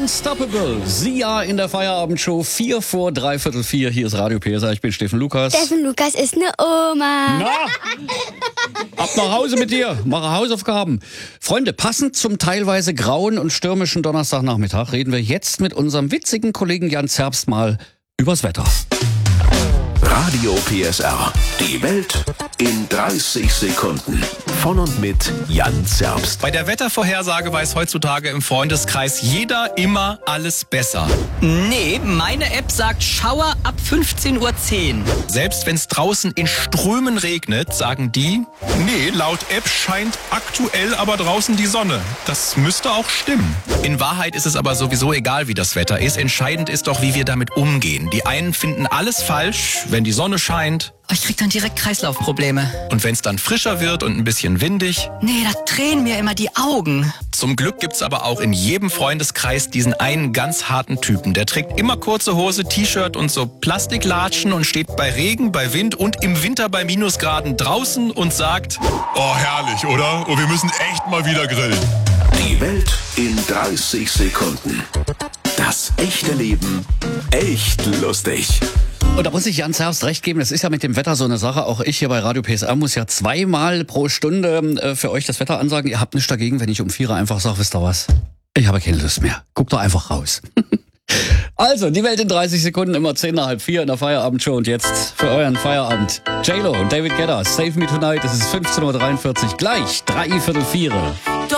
Unstoppable. Sia in der Feierabendshow, 4 vor 3/4. Hier ist Radio PSA, ich bin Steffen Lukas. Steffen Lukas ist eine Oma. Na, ab nach Hause mit dir, mache Hausaufgaben. Freunde, passend zum teilweise grauen und stürmischen Donnerstagnachmittag reden wir jetzt mit unserem witzigen Kollegen Jan Zerbst mal übers Wetter. Radio PSR. Die Welt in 30 Sekunden. Von und mit Jan Zerbst. Bei der Wettervorhersage weiß heutzutage im Freundeskreis jeder immer alles besser. Nee, meine App sagt Schauer ab 15:10 Uhr. Selbst wenn es draußen in Strömen regnet, sagen die, nee, laut App scheint aktuell aber draußen die Sonne. Das müsste auch stimmen. In Wahrheit ist es aber sowieso egal, wie das Wetter ist. Entscheidend ist doch, wie wir damit umgehen. Die einen finden alles falsch, wenn die Sonne scheint. Ich krieg dann direkt Kreislaufprobleme. Und wenn es dann frischer wird und ein bisschen windig. Nee, da drehen mir immer die Augen. Zum Glück gibt's aber auch in jedem Freundeskreis diesen einen ganz harten Typen. Der trägt immer kurze Hose, T-Shirt und so Plastiklatschen und steht bei Regen, bei Wind und im Winter bei Minusgraden draußen und sagt: Oh, herrlich, oder? Oh, wir müssen echt mal wieder grillen. Die Welt in 30 Sekunden. Das echte Leben echt lustig. Und da muss ich Jan Zerbst recht geben, das ist ja mit dem Wetter so eine Sache. Auch ich hier bei Radio PSR muss ja 2-mal pro Stunde für euch das Wetter ansagen. Ihr habt nichts dagegen, wenn ich um 4 einfach sage, wisst ihr was? Ich habe keine Lust mehr. Guckt doch einfach raus. Also, die Welt in 30 Sekunden, immer 10 nach halb 4 in der Feierabendshow. Und jetzt für euren Feierabend J-Lo und David Guetta, Save Me Tonight. Es ist 15:43 Uhr, gleich 3/4.